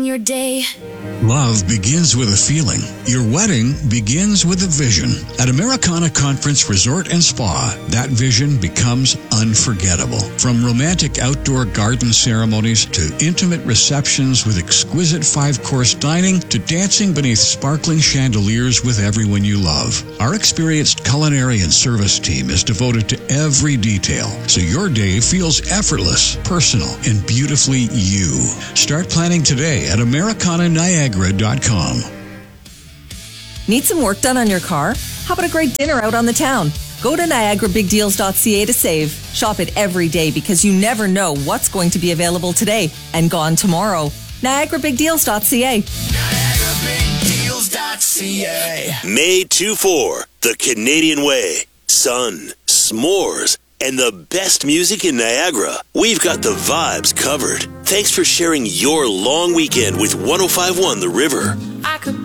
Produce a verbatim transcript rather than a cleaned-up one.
your day. Love begins with a feeling. Your wedding begins with a vision. At Americana Conference Resort and Spa, that vision becomes unforgettable. From romantic outdoor garden ceremonies to intimate receptions with exquisite five-course dining to dancing beneath sparkling chandeliers with everyone you love. Our experienced culinary and service team is devoted to every detail, so your day feels effortless, personal, and beautifully you. Start planning today at Americana Niagara dot com. Need some work done on your car? How about a great dinner out on the town? Go to Niagara Big Deals dot C A to save. Shop it every day because you never know what's going to be available today and gone tomorrow. Niagara Big Deals dot C A. Niagara Big Deals dot C A. May twenty-fourth, the Canadian Way. Sun, s'mores, and the best music in Niagara. We've got the vibes covered. Thanks for sharing your long weekend with one oh five point one The River.